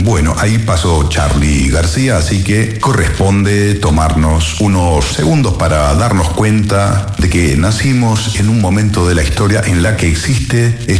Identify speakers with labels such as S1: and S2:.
S1: Bueno, ahí pasó Charly García, así que corresponde tomarnos unos segundos para darnos cuenta de que nacimos en un momento de la historia en la que existe